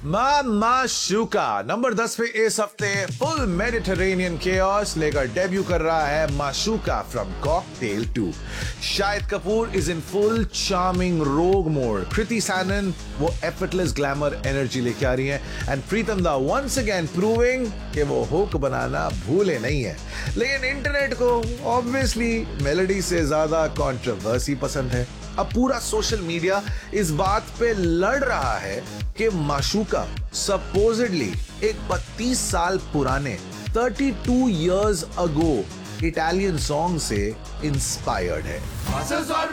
माशूका number 10 पे इस हफ्ते फुल मेडिटरेनियन केओस लेकर डेब्यू कर रहा है माशूका from cocktail 2। Shahid Kapoor is in full charming रोग मोड, कृति सैनन वो एफर्टलेस ग्लैमर एनर्जी लेके आ रही है एंड प्रीतम दा वंस अगेन प्रूविंग कि वो हुक बनाना भूले नहीं है। लेकिन इंटरनेट को ऑब्वियसली मेलोडी से ज्यादा कंट्रोवर्सी पसंद है। अब पूरा सोशल मीडिया इस बात पे लड़ रहा है कि माशूका सपोजिडली एक 32 साल पुराने 32 years ago इटालियन सॉन्ग से इंस्पायर्ड है।